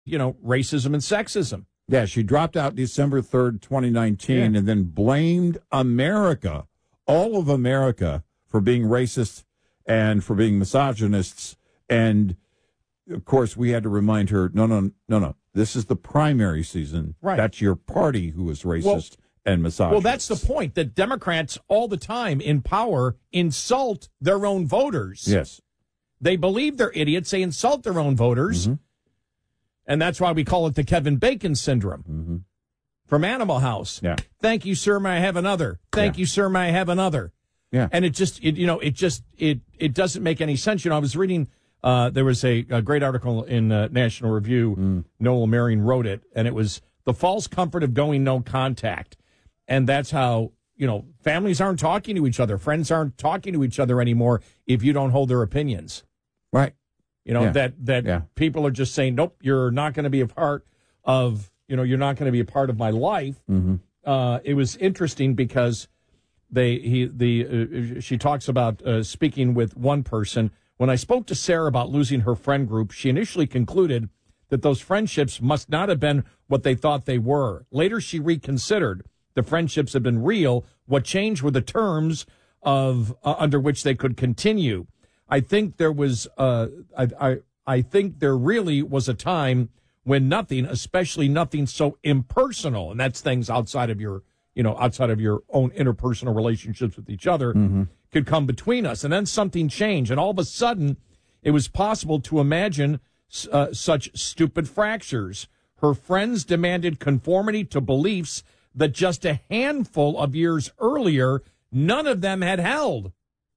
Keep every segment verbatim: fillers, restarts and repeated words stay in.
you know, racism and sexism. Yeah, she dropped out December third, twenty nineteen, yeah. and then blamed America, all of America, for being racist and for being misogynists. And, of course, we had to remind her, no, no, no, no, this is the primary season. Right. That's your party who is racist well, and misogynist. Well, that's the point, that Democrats all the time in power insult their own voters. Yes. They believe they're idiots. They insult their own voters. Mm-hmm. And that's why we call it the Kevin Bacon syndrome mm-hmm. from Animal House. Yeah. Thank you, sir. May I have another? Thank yeah. you, sir. May I have another? Yeah. And it just, it, you know, it just, it, it doesn't make any sense. You know, I was reading, uh, there was a, a great article in uh, National Review. Mm. Noel Marion wrote it, and it was the false comfort of going no contact. And that's how, you know, families aren't talking to each other. Friends aren't talking to each other anymore if you don't hold their opinions. Right. You know, yeah. that, that yeah. people are just saying, nope, you're not going to be a part of, you know, you're not going to be a part of my life. Mm-hmm. Uh, it was interesting because they, he, the, uh, she talks about uh, speaking with one person. When I spoke to Sarah about losing her friend group, she initially concluded that those friendships must not have been what they thought they were. Later, she reconsidered. The friendships had been real. What changed were the terms of uh, under which they could continue. I think there was, uh, I, I, I think there really was a time when nothing, especially nothing so impersonal, and that's things outside of your, you know, outside of your own interpersonal relationships with each other, mm-hmm. could come between us. And then something changed, and all of a sudden, it was possible to imagine uh, such stupid fractures. Her friends demanded conformity to beliefs that just a handful of years earlier, none of them had held.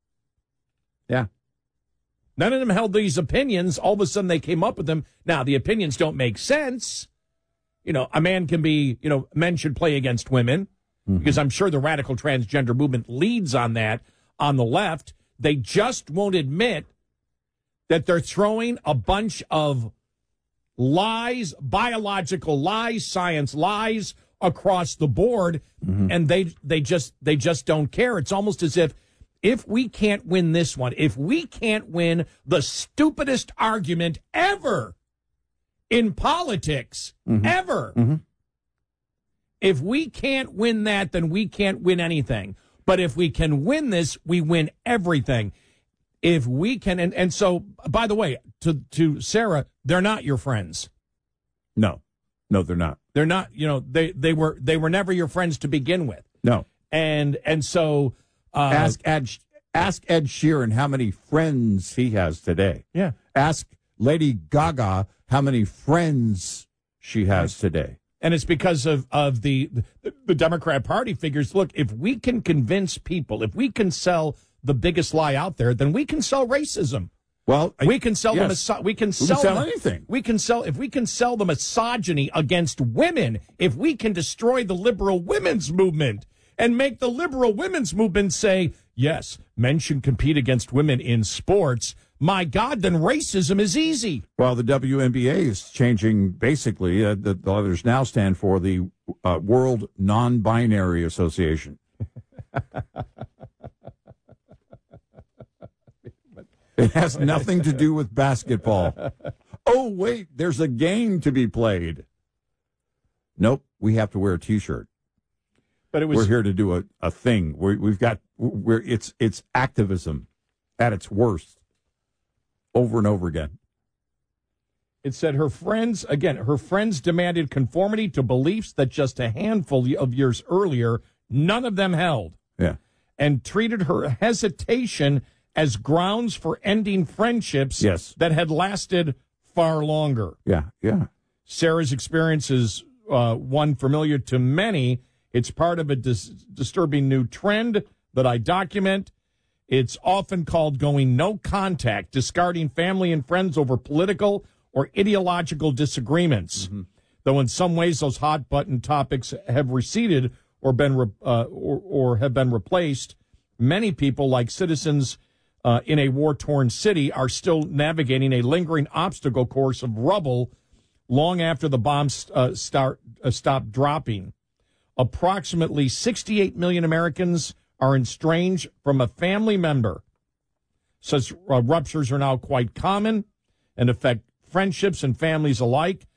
Yeah. None of them held these opinions. All of a sudden, they came up with them. Now, the opinions don't make sense. You know, a man can be, you know, men should play against women, mm-hmm. because I'm sure the radical transgender movement leads on that on the left. They just won't admit that they're throwing a bunch of lies, biological lies, science lies across the board, mm-hmm. and they they just they just don't care. It's almost as if if we can't win this one, if we can't win the stupidest argument ever in politics, mm-hmm. ever, mm-hmm. if we can't win that, then we can't win anything. But if we can win this, we win everything. If we can, and, and so, by the way, to, to Sarah, they're not your friends. No, no, they're not. They're not, you know, they, they were, they were never your friends to begin with. No. And, and so, uh, ask Ed, ask Ed Sheeran how many friends he has today. Yeah. Ask Lady Gaga how many friends she has today. And it's because of, of the, the the Democrat Party figures, look, if we can convince people, if we can sell the biggest lie out there, then we can sell racism. Well, I, we can sell yes. the we can we sell, can sell the, anything. We can sell if we can sell the misogyny against women, if we can destroy the liberal women's movement and make the liberal women's movement say, yes, men should compete against women in sports. My God, then racism is easy. Well, the W N B A is changing, basically. Uh, the, the letters now stand for the uh, World Non-Binary Association. It has nothing to do with basketball. Oh, wait, there's a game to be played. Nope, we have to wear a T-shirt. But it was, we're here to do a, a thing. We're, we've got, we're, it's, it's activism at its worst. Over and over again. It said her friends, again, her friends demanded conformity to beliefs that just a handful of years earlier, none of them held. Yeah. And treated her hesitation as grounds for ending friendships yes. that had lasted far longer. Yeah, yeah. Sarah's experience is uh, one familiar to many. It's part of a dis- disturbing new trend that I document. It's often called going no contact, discarding family and friends over political or ideological disagreements. Mm-hmm. Though in some ways those hot button topics have receded or been re- uh, or, or have been replaced, many people, like citizens uh, in a war-torn city, are still navigating a lingering obstacle course of rubble long after the bombs uh, start uh, stop dropping. Approximately sixty-eight million Americans are estranged from a family member. Such uh, ruptures are now quite common and affect friendships and families alike.